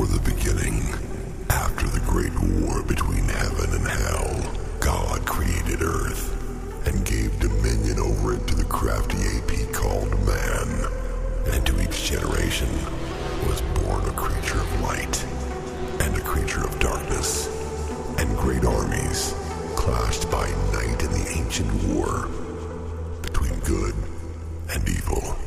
the beginning, after the great war between heaven and hell, God created Earth and gave dominion over it to the crafty AP called man. And to each generation was born a creature of light and a creature of darkness. And great armies clashed by night in the ancient war between good and evil.